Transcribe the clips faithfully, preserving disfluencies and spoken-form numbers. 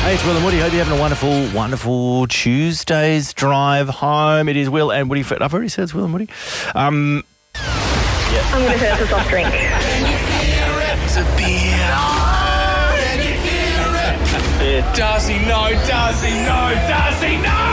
Hey, it's Will and Woody. Hope you're having a wonderful, wonderful Tuesday's drive home. It is Will and Woody. For, I've already said it's Will and Woody. Um, yeah. I'm going to say it's a soft drink. It's a beer. Yeah. Darcy, no. Darcy, no. Darcy, no.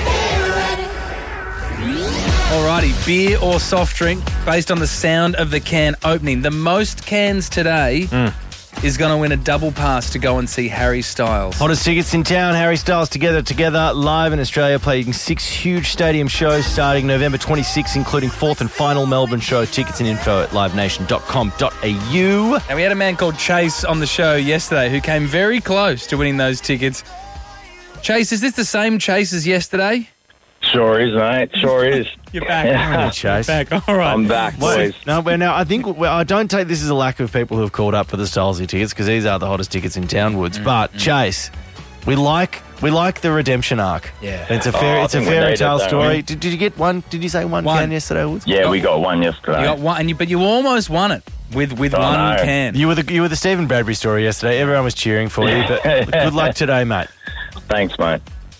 Alrighty, beer or soft drink based on the sound of the can opening. The most cans today mm. is going to win a double pass to go and see Harry Styles. Hottest tickets in town. Harry Styles Together Together live in Australia, playing six huge stadium shows starting November twenty-sixth, including fourth and final Melbourne show. Tickets and info at live nation dot com dot a u. And we had a man called Chase on the show yesterday who came very close to winning those tickets. Chase, is this the same Chase as yesterday? Sure is, mate. Sure is. You're back. Yeah. Chase. You're back. All right. I'm back, boys. No, well, now I think well, I don't take this as a lack of people who have called up for the Stylesy tickets because these are the hottest tickets in town, Woods. Mm, but mm. Chase, we like we like the redemption arc. Yeah, it's a fair oh, it's a fairy tale story. Did, did you get one? Did you say one, one. can yesterday, Woods? Yeah, we got one yesterday. You got one, and you, but you almost won it with with oh, one no. can. You were the you were the Stephen Bradbury story yesterday. Everyone was cheering for you, but good luck today, mate. Thanks, mate.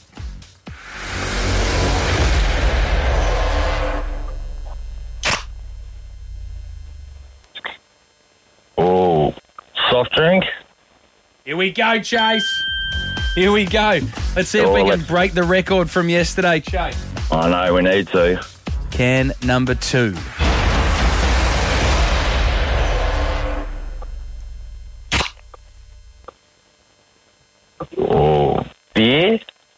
Oh, soft drink? Here we go, Chase. Here we go. Let's see if oh, we can let's... break the record from yesterday, Chase. I know, we need to. Can number two. Oh, beer?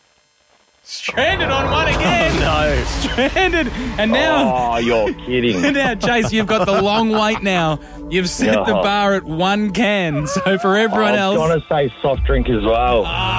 Stranded on one again. Oh, no. Stranded. And now... Oh, you're kidding. Now, Chase, you've got the long wait now. You've set oh. the bar at one can. So for everyone I was else... going to say soft drink as well.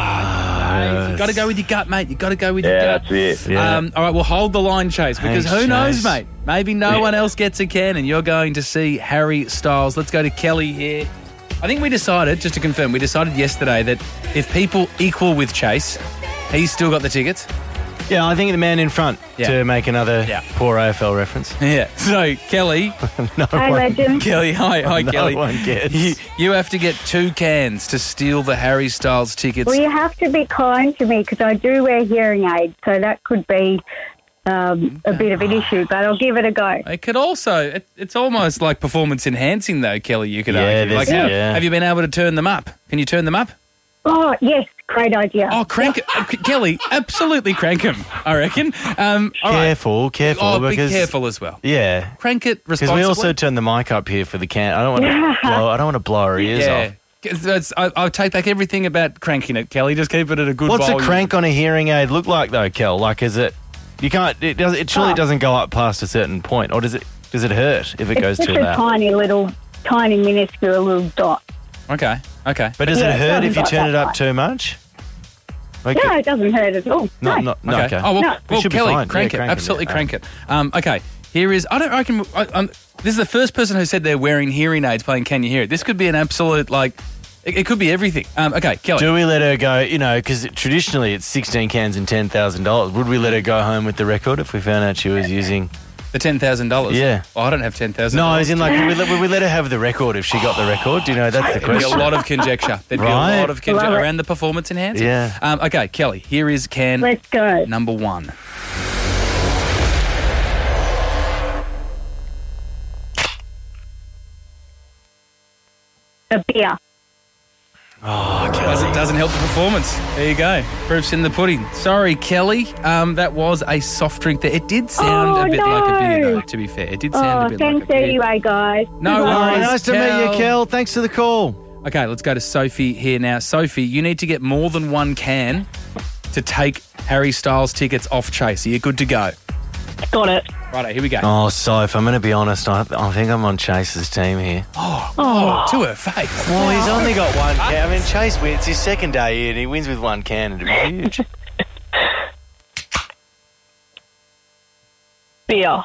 Ah, yes. You've got to go with your gut, mate. You've got to go with yeah, your gut. that's it. Yeah. Um, all right, well, hold the line, Chase, because Thanks, who knows, Chase. mate? Maybe no Yeah. one else gets a can and you're going to see Harry Styles. Let's go to Kelly here. I think we decided, just to confirm, we decided yesterday that if people equal with Chase, he's still got the tickets. Yeah, I think the man in front Yeah. to make another Yeah. poor A F L reference. Yeah. So, Kelly... no Hi, one, legend. Kelly, hi, hi, no Kelly. one gets. You, you have to get two cans to steal the Harry Styles tickets. Well, you have to be kind to me because I do wear hearing aids, so that could be um, a bit of an issue, but I'll give it a go. It could also, it, it's almost like performance enhancing though, Kelly, you could Yeah, argue. there's- Like, how- yeah. have you been able to turn them up? Can you turn them up? Oh, yes, great idea. Oh, crank uh, Kelly, absolutely crank them, I reckon. Um, all right. Careful, careful. Oh, because, be careful as well. Yeah. Crank it Because responsibly. we also turn the mic up here for the can. I don't want to blow. I don't want to blow our ears yeah. off. That's, I, I'll take back everything about cranking it, Kelly. Just keep it at a good What's volume. a crank on a hearing aid look like, though, Kel? Like, is it? You can't. It does. It surely Oh. doesn't go up past a certain point, or does it? Does it hurt if it it's goes just too a loud? tiny little, tiny minuscule little dot. Okay, okay. But does Yeah, it it hurt doesn't if you go turn that it up high. too much? Like, No, it doesn't hurt at all. no, no. no, no. Okay. Oh, well, No. It well should be Kelly, fine. crank Yeah, it. crank it, Absolutely yeah. crank it. Um, okay, here is... I don't reckon... I, um, this is the first person who said they're wearing hearing aids playing Can You Hear It? This could be an absolute, like... It, it could be everything. Um, okay, Kelly. Do we let her go, you know, because traditionally it's sixteen cans and ten thousand dollars. Would we let her go home with the record if we found out she was using... The ten thousand dollars? Yeah. Well, I don't have ten thousand dollars. No, as in, like, would we, let, would we let her have the record if she got the record? Do you know, that's the There'd be a question. lot of conjecture. There'd be Right. a lot of conjecture Love it. around the performance enhancing. Yeah. Um, okay, Kelly, here is can Let's go. number one. A beer. Oh, okay. Doesn't, doesn't help the performance. There you go. Proof's in the pudding. Sorry, Kelly. Um, that was a soft drink there. It did sound Oh, a bit like a beer, no. though, to be fair. It did sound Oh, a bit thanks like a beer. anyway, guys. No Goodbye. worries. Nice to meet you, Kel. Kel. Thanks for the call. Okay, let's go to Sophie here now. Sophie, you need to get more than one can to take Harry Styles tickets off Chase. Are you good to go? Got it. Righto, here we go. Oh, Soph, I'm going to be honest. I, I think I'm on Chase's team here. Oh, oh, to her face. Well, he's only got one can. I mean, Chase wins. It's his second day here, and he wins with one can. It'd be huge. Beer.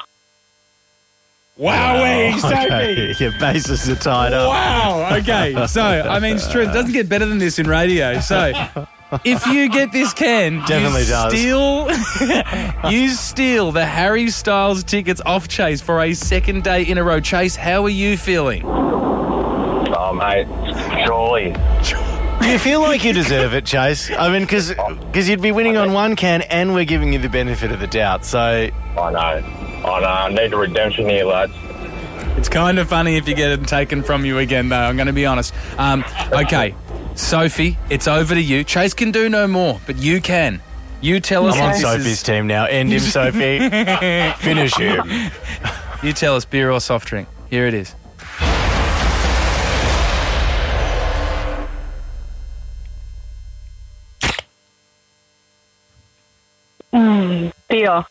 Wowee, Sophie. Okay. Your bases are tied up. Wow. Okay. So, I mean, it's true. It doesn't get better than this in radio. So, if you get this can, Definitely you does. steal, you steal the Harry Styles tickets off Chase for a second day in a row. Chase, how are you feeling? Oh, mate, surely. You feel like you deserve it, Chase. I mean, because you'd be winning on one can and we're giving you the benefit of the doubt. So I know. I know. I need a redemption here, lads. It's kind of funny if you get it taken from you again, though. I'm going to be honest. Um, okay, Sophie, it's over to you. Chase can do no more, but you can. You tell us. I'm on if this Sophie's is- team now. End him, Sophie. Finish him. You tell us, beer or soft drink. Here it is. Mm, beer.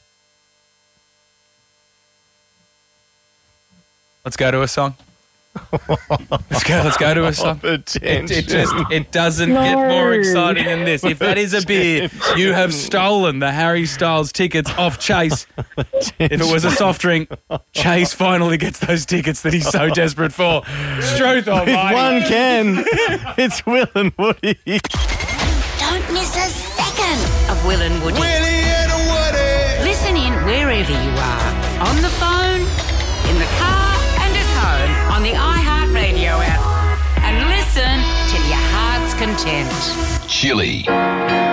Let's go to a song. Let's go. Let's go to a song. It, it just it doesn't get more exciting than this. If that is a beer, you have stolen the Harry Styles tickets off Chase. If it was a soft drink, Chase finally gets those tickets that he's so desperate for. Struth With almighty. one can, it's Will and Woody. Don't miss a second of Will and Woody. Listen in wherever you are. On the phone, in the car, and at home on the iHeartRadio app. And listen till your heart's content. Chili.